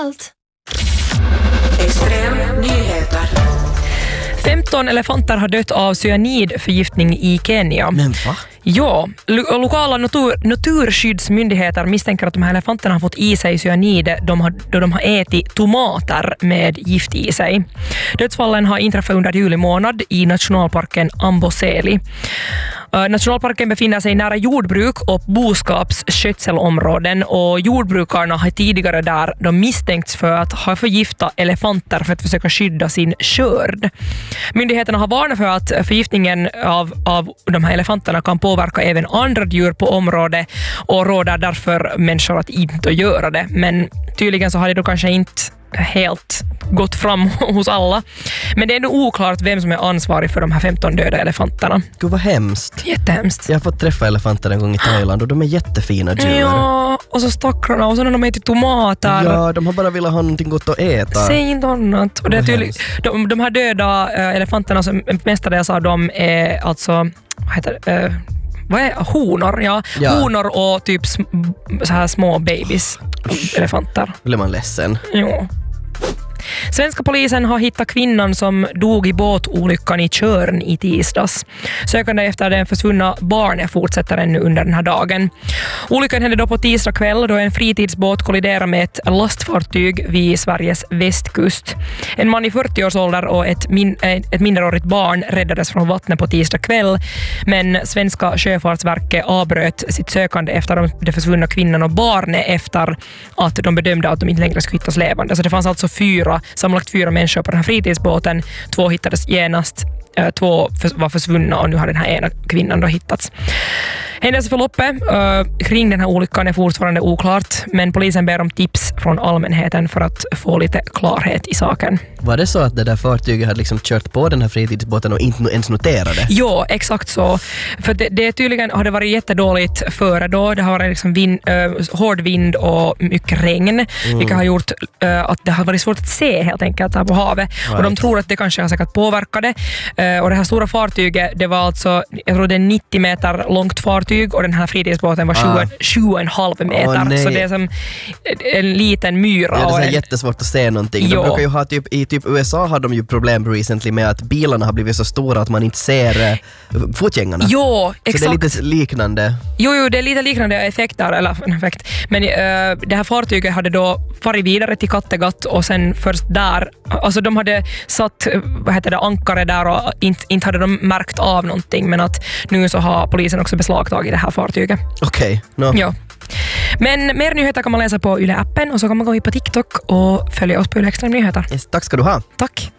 allt. Extrem nyheter. 15 elefanter har dött av cyanidförgiftning i Kenya. Men va? Ja, lokala naturskyddsmyndigheter misstänker att de här elefanterna har fått i sig cyanid då de har ätit tomater med gift i sig. Dödsfallen har inträffat under juli månad i nationalparken Amboseli. Nationalparken befinner sig nära jordbruk och boskapsskötselområden och jordbrukarna har tidigare där de misstänkts för att ha förgiftat elefanter för att försöka skydda sin skörd. Myndigheterna har varnat för att förgiftningen av de här elefanterna kan påverka även andra djur på området och råder därför människor att inte göra det. Men tydligen så har det då kanske inte helt gått fram hos alla. Men det är nog oklart vem som är ansvarig för de här 15 döda elefanterna. Gud vad hemskt. Jättehemskt. Jag har fått träffa elefanter en gång i Thailand och de är jättefina djur. Ja, och så stackarna och så när de äter tomater. Ja, de har bara velat ha någonting gott att äta. Säg inte annat. Och det är tydligt, de här döda elefanterna som mestadels av dem är alltså, vad heter det? Vad är honor? Ja. Honor och typ så här små babies. Elefanter. Blir man ledsen? Ja. Svenska polisen har hittat kvinnan som dog i båtolyckan i Tjörn i tisdags. Sökande efter den försvunna barnet fortsätter ännu under den här dagen. Olyckan hände då på tisdag kväll då en fritidsbåt kolliderade med ett lastfartyg vid Sveriges västkust. En man i 40-årsålder och ett minderårigt barn räddades från vattnet på tisdag kväll, men Svenska sjöfartsverket avbröt sitt sökande efter den försvunna kvinnan och barnet efter att de bedömde att de inte längre skulle hittas levande. Så det fanns alltså sammanlagt 4 människor på den här fritidsbåten. 2 hittades genast, 2 var försvunna och nu har den här ena kvinnan då hittats. Händelseförloppet kring den här olyckan är fortfarande oklart, men polisen ber om tips från allmänheten för att få lite klarhet i saken. Var det så att det där fartyget hade liksom kört på den här fritidsbåten och inte ens noterade? Ja, exakt så. För det tydligen har det varit jättedåligt före då. Det har varit liksom hård vind och mycket regn, vilket har gjort att det har varit svårt att se helt enkelt här på havet. Right. Och de tror att det kanske har säkert påverkat det. Och det här stora fartyget, det var alltså, jag tror det är 90 meter långt fartyg och den här fritidsbåten var 7,5 meter. Så det är som en liten myra. Ja, det är jättesvårt att se någonting. De brukar ju ha i USA har de ju problem recently med att bilarna har blivit så stora att man inte ser fotgängarna. Jo, exakt. Så det är lite liknande. Jo, det är lite liknande effekter. Men det här fartyget hade då farit vidare till Kattegatt och sen först där, alltså de hade satt ankare där och inte hade de märkt av någonting, men att nu så har polisen också beslagtagit det här fartyget. Okej. Ja. Men mer nyheter kan man läsa på Yle-appen och så kan man gå in på TikTok och följa oss på Yle Extrem Nyheter. Yes, tack ska du ha. Tack.